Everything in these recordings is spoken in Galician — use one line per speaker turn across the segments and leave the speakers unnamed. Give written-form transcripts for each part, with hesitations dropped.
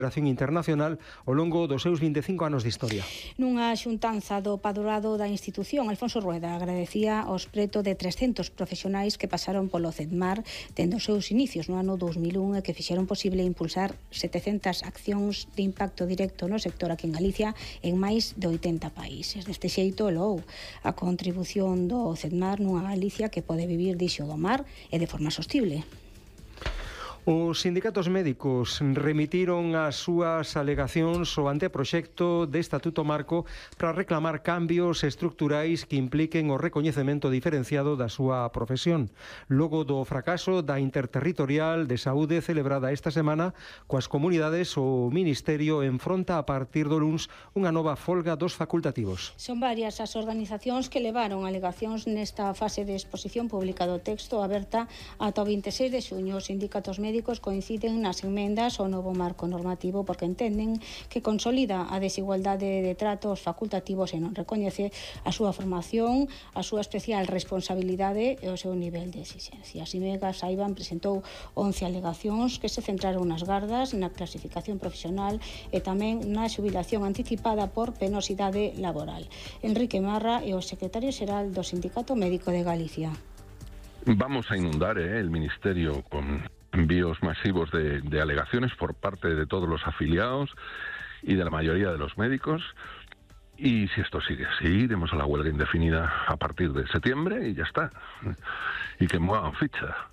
internacional ao longo dos seus 25 anos de historia.
Nunha xuntanza do padroado da institución, Alfonso Rueda agradecía aos preto de 300 profesionais que pasaron polo CEDMAR dende os seus inicios no ano 2001 e que fixeron posible impulsar 700 accións de impacto directo no sector aquí en Galicia en máis de 80 países. Deste xeito, loou a contribución do CEDMAR nunha Galicia que pode vivir dixo do mar e de forma sostible.
Os sindicatos médicos remitiron as súas alegacións ao anteproxecto de Estatuto Marco para reclamar cambios estruturais que impliquen o recoñecemento diferenciado da súa profesión. Logo do fracaso da interterritorial de saúde celebrada esta semana, coas comunidades, o Ministerio enfronta a partir do luns unha nova folga dos facultativos.
Son varias as organizacións que levaron alegacións nesta fase de exposición pública do texto aberta ata o 26 de xuño. Os sindicatos médicos coinciden nas emendas ao novo marco normativo porque entenden que consolida a desigualdade de trato aos facultativos e non recoñece a súa formación, a súa especial responsabilidade e o seu nivel de exixencia. Simega Saiban presentou 11 alegacións que se centraron nas gardas, na clasificación profesional e tamén na xubilación anticipada por penosidade laboral. Enrique Marra é o secretario xeral do Sindicato Médico de Galicia.
Vamos a inundar el Ministerio con envíos masivos de alegaciones por parte de todos los afiliados y de la mayoría de los médicos. Y si esto sigue así, iremos a la huelga indefinida a partir de septiembre y ya está. Y que muevan ficha.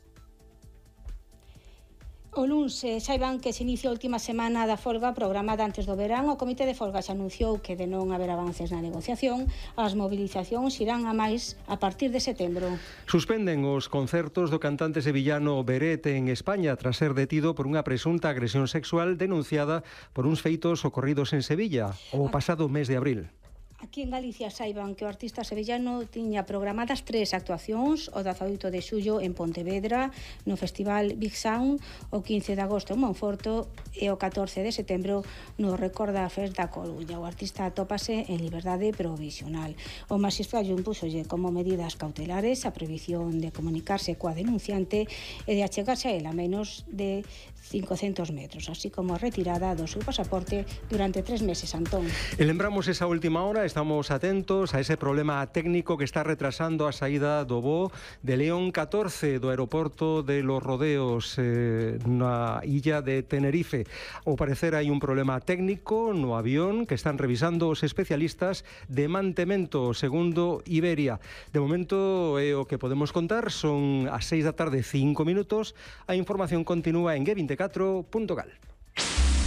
O luns saiban que se inicia a última semana da folga programada antes do verán. O Comité de Folgas anunciou que de non haber avances na negociación, as movilizacións irán a máis a partir de setembro.
Suspenden os concertos do cantante sevillano Beret en España tras ser detido por unha presunta agresión sexual denunciada por uns feitos ocorridos en Sevilla o pasado mes de abril.
Aquí en Galicia saiban que o artista sevillano tiña programadas 3 actuacións, o 18 de xullo en Pontevedra, no Festival Big Sound, o 15 de agosto en Monforto e o 14 de setembro no Recorda Fest da Coruña. O artista atópase en liberdade provisional. O magistrado impúxolle como medidas cautelares a prohibición de comunicarse coa denunciante e de achegarse a ela a menos de 500 metros, así como a retirada do seu pasaporte durante 3 meses, Antón.
E lembramos esa última hora, estamos atentos a ese problema técnico que está retrasando a saída do voo de León 14 do aeroporto de Los Rodeos na illa de Tenerife. Ao parecer hai un problema técnico no avión que están revisando os especialistas de mantemento, segundo Iberia. De momento é o que podemos contar, son as 6 da tarde 5 minutos. A información continúa en G24.gal.